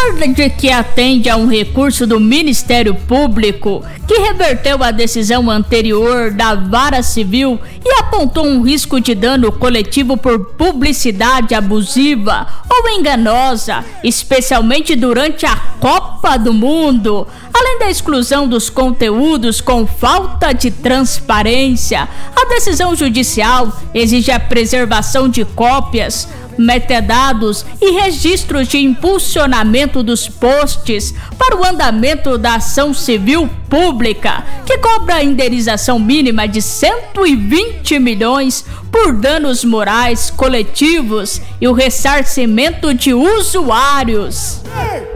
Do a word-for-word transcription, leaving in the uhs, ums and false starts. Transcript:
de que atende a um recurso do Ministério Público, que reverteu a decisão anterior da Vara Civil e apontou um risco de dano coletivo por publicidade abusiva ou enganosa, especialmente durante a Copa do Mundo, além da exclusão dos conteúdos com falta de transparência. A decisão judicial exige a preservação de cópias, metadados e registros de impulsionamento dos posts para o andamento da ação civil pública, que cobra a indenização mínima de cento e vinte milhões por danos morais coletivos e o ressarcimento de usuários.